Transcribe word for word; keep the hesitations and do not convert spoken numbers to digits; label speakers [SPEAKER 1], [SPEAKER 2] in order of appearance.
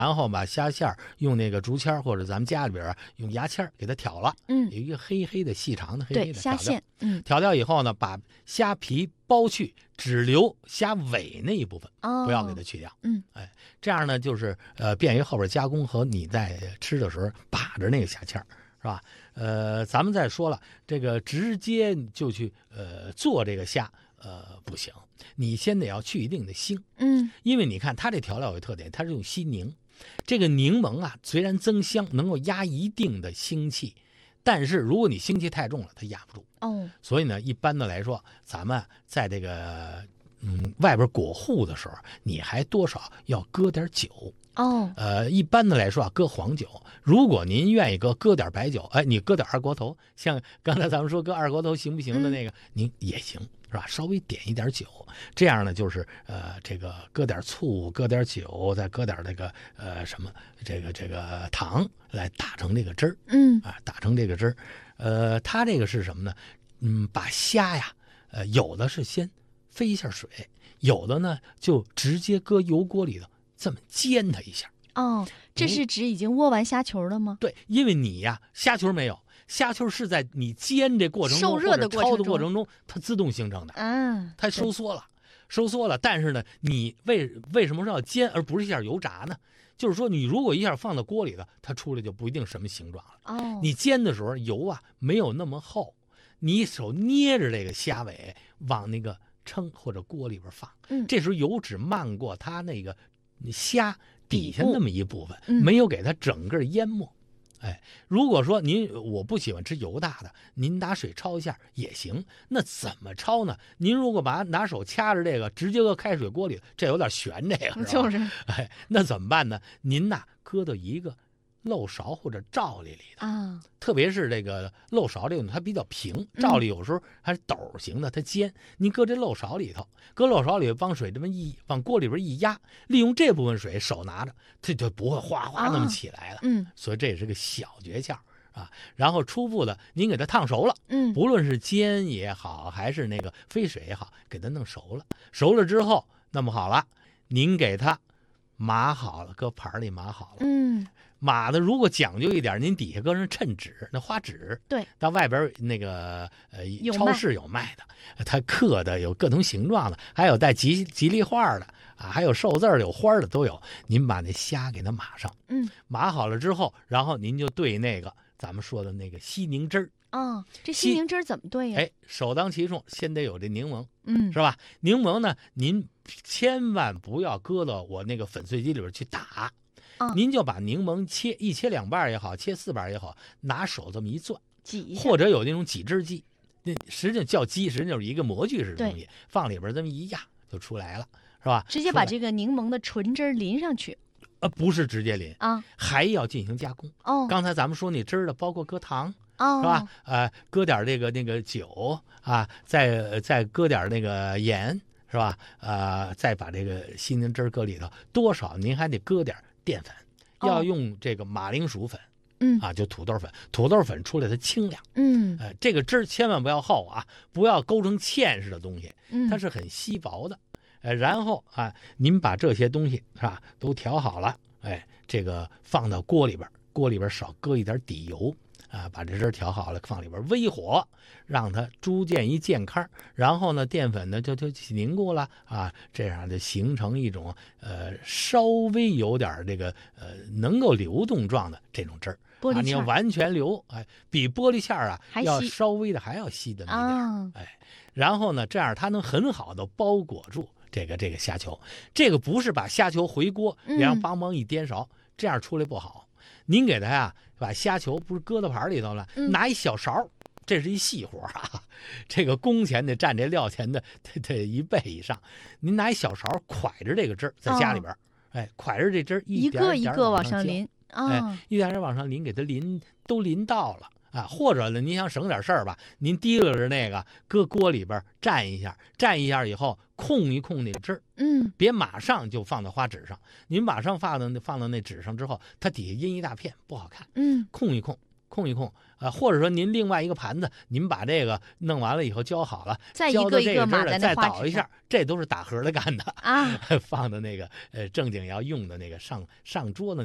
[SPEAKER 1] 然后把虾线用那个竹签或者咱们家里边啊用牙签给它挑了，
[SPEAKER 2] 嗯，
[SPEAKER 1] 有一个黑黑的细长的黑黑的
[SPEAKER 2] 对，虾线，嗯，
[SPEAKER 1] 挑掉以后呢，把虾皮剥去，只留虾尾那一部分，
[SPEAKER 2] 哦，
[SPEAKER 1] 不要给它去掉。
[SPEAKER 2] 嗯，
[SPEAKER 1] 哎，这样呢就是呃便于后边加工和你在吃的时候把着那个虾签儿，是吧？呃，咱们再说了，这个直接就去呃做这个虾，呃不行，你先得要去一定的腥，
[SPEAKER 2] 嗯，
[SPEAKER 1] 因为你看它这调料有特点，它是用西柠。这个柠檬啊，虽然增香，能够压一定的腥气，但是如果你腥气太重了，它压不住。
[SPEAKER 2] 哦，
[SPEAKER 1] 所以呢，一般的来说，咱们在这个嗯外边裹糊的时候，你还多少要搁点酒。
[SPEAKER 2] 哦，
[SPEAKER 1] 呃，一般的来说啊，搁黄酒。如果您愿意搁，搁点白酒，哎，你搁点二锅头，像刚才咱们说搁二锅头行不行的那个，嗯、您也行，是吧？稍微点一点酒，这样呢，就是呃，这个搁点醋，搁点酒，再搁点这个呃什么，这个这个糖来打成这个汁儿，
[SPEAKER 2] 嗯
[SPEAKER 1] 啊，打成这个汁儿。呃，它这个是什么呢？嗯，把虾呀，呃，有的是先飞一下水，有的呢就直接搁油锅里头。这么煎它一下
[SPEAKER 2] 哦，这是指已经窝完虾球了吗？
[SPEAKER 1] 对，因为你呀，虾球没有，虾球是在你煎这过程中、
[SPEAKER 2] 受热的
[SPEAKER 1] 过程中、焯的过程中，它自动形成的。
[SPEAKER 2] 嗯，
[SPEAKER 1] 它收缩了，收缩了。但是呢，你为为什么说要煎而不是一下油炸呢？就是说，你如果一下放到锅里头，它出来就不一定什么形状了。
[SPEAKER 2] 哦，
[SPEAKER 1] 你煎的时候油啊没有那么厚，你手捏着这个虾尾往那个称或者锅里边放，
[SPEAKER 2] 嗯，
[SPEAKER 1] 这时候油脂漫过它那个。虾底下那么一部分，
[SPEAKER 2] 嗯、
[SPEAKER 1] 没有给它整个淹没。哎，如果说您我不喜欢吃油大的，您拿水焯一下也行。那怎么焯呢？您如果把拿手掐着这个，直接搁开水锅里，这有点悬，这个是吧？
[SPEAKER 2] 就是，
[SPEAKER 1] 哎，那怎么办呢？您呐，搁到一个漏勺或者罩里里头
[SPEAKER 2] 啊，
[SPEAKER 1] 特别是这个漏勺这个它比较平，罩里有时候还是斗型的，它尖。您搁这漏勺里头，搁漏勺里帮水这么一往锅里边一压，利用这部分水手拿着，它就不会哗哗那么起来了。啊、
[SPEAKER 2] 嗯，
[SPEAKER 1] 所以这也是个小诀窍啊。然后初步的，您给它烫熟了，
[SPEAKER 2] 嗯，
[SPEAKER 1] 不论是煎也好，还是那个飞水也好，给它弄熟了。熟了之后，那么好了，您给它码好了，搁盘里码好了，
[SPEAKER 2] 嗯。
[SPEAKER 1] 码的如果讲究一点，您底下搁上衬纸，那花纸，
[SPEAKER 2] 对，
[SPEAKER 1] 到外边那个呃超市有卖的，它刻的有各种形状的，还有带吉吉利画的啊，还有寿字有花的都有。您把那虾给它码上，
[SPEAKER 2] 嗯，
[SPEAKER 1] 码好了之后，然后您就兑那个咱们说的那个西柠汁儿。
[SPEAKER 2] 哦，这西柠汁儿怎么兑呀？
[SPEAKER 1] 哎，首当其冲，先得有这柠檬，
[SPEAKER 2] 嗯，
[SPEAKER 1] 是吧？柠檬呢，您千万不要搁到我那个粉碎机里边去打。
[SPEAKER 2] 哦、
[SPEAKER 1] 您就把柠檬切一切两半也好，切四半也好，拿手这么一攥，
[SPEAKER 2] 挤一下，
[SPEAKER 1] 或者有那种挤汁机，那实际上叫机，实际上就是一个模具式的东西，放里边这么一压就出来了，是吧？
[SPEAKER 2] 直接把这个柠檬的纯汁淋上去，
[SPEAKER 1] 呃，不是直接淋
[SPEAKER 2] 啊，
[SPEAKER 1] 还要进行加工。
[SPEAKER 2] 哦，
[SPEAKER 1] 刚才咱们说那汁儿的，包括搁糖，
[SPEAKER 2] 哦，
[SPEAKER 1] 是吧？呃，搁点这个那个酒啊，再再搁点那个盐，是吧？呃，再把这个西柠汁搁里头，多少您还得搁点淀粉，要用这个马铃薯粉，
[SPEAKER 2] 嗯
[SPEAKER 1] 啊，就土豆粉，土豆粉出来它清凉，
[SPEAKER 2] 嗯，
[SPEAKER 1] 呃，这个汁儿千万不要厚啊，不要勾成芡似的东西，
[SPEAKER 2] 嗯，
[SPEAKER 1] 它是很稀薄的，呃，然后啊，您把这些东西是吧都调好了，哎，这个放到锅里边，锅里边少搁一点底油。啊，把这汁儿调好了，放里边微火，让它逐渐一渐开，然后呢，淀粉呢就就凝固了啊，这样就形成一种呃稍微有点这个呃能够流动状的这种汁儿。
[SPEAKER 2] 玻璃
[SPEAKER 1] 啊，你要完全流，哎，比玻璃馅儿啊要稍微的还要稀的那么一点、
[SPEAKER 2] 啊，
[SPEAKER 1] 哎，然后呢，这样它能很好的包裹住这个这个虾球。这个不是把虾球回锅，然后梆梆一颠勺，嗯、这样出来不好。您给它呀，把虾球不是搁到盘里头了，
[SPEAKER 2] 嗯、
[SPEAKER 1] 拿一小勺，这是一细活啊。这个工钱得占这料钱的得得一倍以上。您拿一小勺蒯着这个汁儿，在家里边，哦、哎，蒯着这汁儿一点
[SPEAKER 2] 一个一个往上淋，
[SPEAKER 1] 哦、哎，一点点往上淋，给它淋都淋到了。啊，或者呢，您想省点事儿吧，您提溜着那个搁锅里边蘸一下，蘸一下以后控一控那个汁儿，
[SPEAKER 2] 嗯，
[SPEAKER 1] 别马上就放到花纸上。您马上放到放到那纸上之后，它底下阴一大片不好看，
[SPEAKER 2] 嗯，
[SPEAKER 1] 控一控， 控一控啊，或者说您另外一个盘子，您把这个弄完了以后浇好了，
[SPEAKER 2] 再一
[SPEAKER 1] 浇到这
[SPEAKER 2] 个一个码
[SPEAKER 1] 个汁儿了，再
[SPEAKER 2] 在那画纸
[SPEAKER 1] 倒一下，这都是打盒的干的
[SPEAKER 2] 啊。
[SPEAKER 1] 放的那个呃正经要用的那个上上桌的。